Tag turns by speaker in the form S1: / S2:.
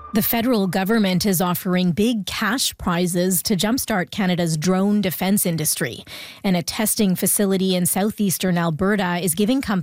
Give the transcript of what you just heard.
S1: The federal government is offering big cash prizes to jumpstart Canada's drone defense industry. And a testing facility in southeastern Alberta is giving companies